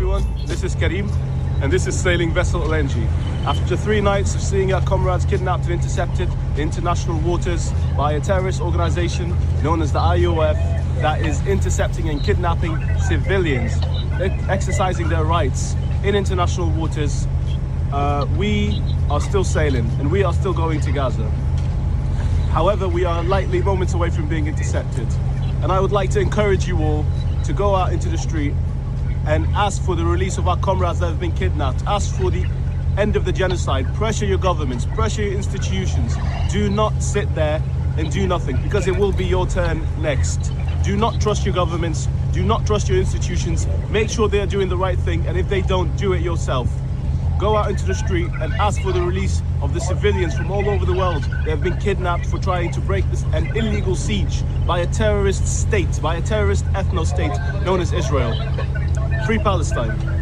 everyone, this is Karim and this is Sailing Vessel LNG. After 3 nights of seeing our comrades kidnapped and intercepted in international waters by a terrorist organization known as the IOF that is intercepting and kidnapping civilians, exercising their rights in international waters, we are still sailing and we are still going to Gaza. However, we are lightly moments away from being intercepted, and I would like to encourage you all to go out into the street and ask for the release of our comrades that have been kidnapped. Ask for the end of the genocide. Pressure your governments, pressure your institutions. Do not sit there and do nothing, because it will be your turn next. Do not trust your governments, do not trust your institutions. Make sure they are doing the right thing, and if they don't, do it yourself. Go out into the street and ask for the release of the civilians from all over the world that have been kidnapped for trying to break an illegal siege by a terrorist state, by a terrorist ethno-state known as Israel. Free Palestine.